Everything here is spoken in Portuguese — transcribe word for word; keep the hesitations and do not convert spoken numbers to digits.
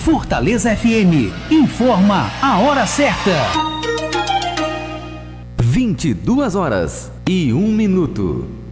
Fortaleza F M informa a hora certa. vinte e duas horas e um minuto.